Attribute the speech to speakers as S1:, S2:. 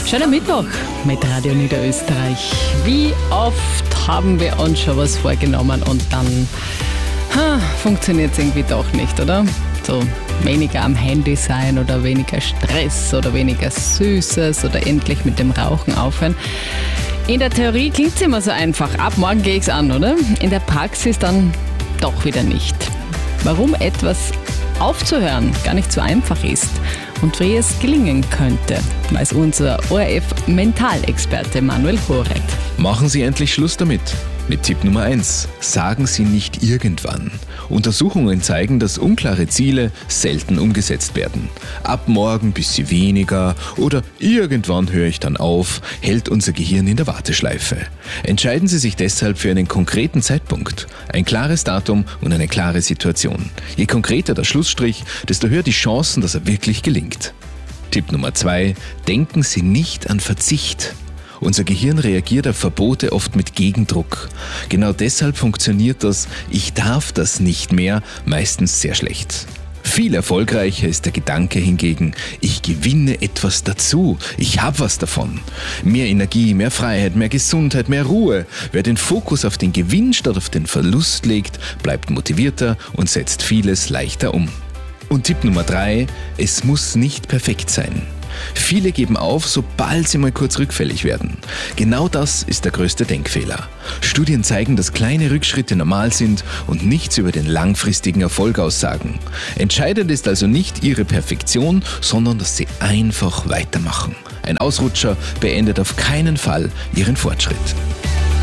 S1: Schöner Mittwoch mit Radio Niederösterreich. Wie oft haben wir uns schon was vorgenommen und dann funktioniert es irgendwie doch nicht, oder? So weniger am Handy sein oder weniger Stress oder weniger Süßes oder endlich mit dem Rauchen aufhören. In der Theorie klingt es immer so einfach. Ab morgen gehe ich es an, oder? In der Praxis dann doch wieder nicht. Warum etwas aufzuhören gar nicht so einfach ist und wie es gelingen könnte, weiß unser ORF-Mentalexperte Manuel Horet.
S2: Machen Sie endlich Schluss damit. Mit Tipp Nummer 1. Sagen Sie nicht irgendwann. Untersuchungen zeigen, dass unklare Ziele selten umgesetzt werden. Ab morgen ein bisschen weniger oder irgendwann höre ich dann auf, hält unser Gehirn in der Warteschleife. Entscheiden Sie sich deshalb für einen konkreten Zeitpunkt, ein klares Datum und eine klare Situation. Je konkreter der Schlussstrich, desto höher die Chancen, dass er wirklich gelingt. Tipp Nummer 2. Denken Sie nicht an Verzicht. Unser Gehirn reagiert auf Verbote oft mit Gegendruck. Genau deshalb funktioniert das „Ich darf das nicht mehr" meistens sehr schlecht. Viel erfolgreicher ist der Gedanke hingegen, ich gewinne etwas dazu, ich habe was davon. Mehr Energie, mehr Freiheit, mehr Gesundheit, mehr Ruhe. Wer den Fokus auf den Gewinn statt auf den Verlust legt, bleibt motivierter und setzt vieles leichter um. Und Tipp Nummer 3, es muss nicht perfekt sein. Viele geben auf, sobald sie mal kurz rückfällig werden. Genau das ist der größte Denkfehler. Studien zeigen, dass kleine Rückschritte normal sind und nichts über den langfristigen Erfolg aussagen. Entscheidend ist also nicht Ihre Perfektion, sondern dass Sie einfach weitermachen. Ein Ausrutscher beendet auf keinen Fall Ihren Fortschritt.